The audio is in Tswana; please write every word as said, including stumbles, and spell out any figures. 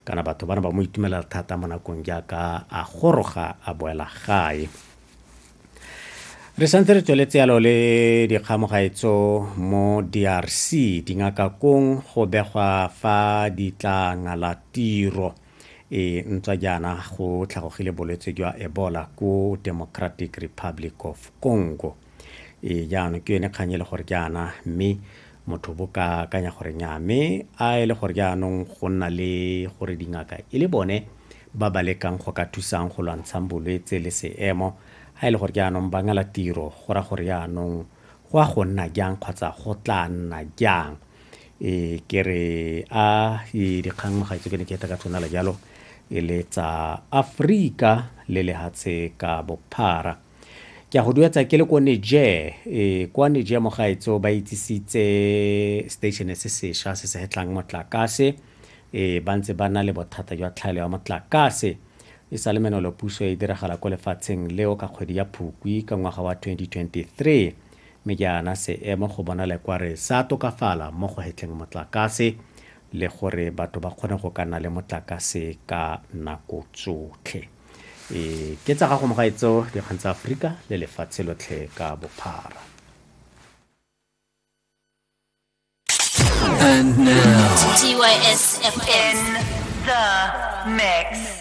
kana batho bana ba mo itumela thata mo nakong jaaka a goroga a boela gae. Re santse re tsweletse yalo le dikgamogaetso mo D R C dingakakong go begwa fa di tla ngala tiro e ntswa jana go tlhagogile bolwetse jwa Ebola ko Democratic Republic of Congo. E jaanong ke yone kgang e le gore jana mme motho bo ka akanya gore nya mme a e le gore jaanong go nna le gore dingaka e le bone ba ba lekang go ka thusang go lwantshang bolwetse le seemo ha e le gore jaanong ba ngala tiro go ra gore jaanong go a go nna jang kgotsa go tla nna jang. E ke re a e dikgang magaetso ke ne ke eta ka tshwana le jalo e le tsa Afrika le lehatshe ka bophara. Ke a go duetsa ke le ko Niger e kwa Niger mogaetso ba itsisitse station se sesha se se hetlang motlakase e ba ntse ba na le bothata jwa tlhaelo ya motlakase. E sa le menolo puso e diragala ko lefatsheng leo ka kgwedi ya Phukwi ka ngwaga wa twenty twenty-three mme jaana seemo go bona le kwa re sa tokafala mo go hetleng motlakase le gore batho ba kgone go kana le motlakase ka nako tsotlhe. E ke tsa gago mogaetso dikgang tsa Afrika le lefatshe lotlhe ka bophara. And now T Y S F M in the mix.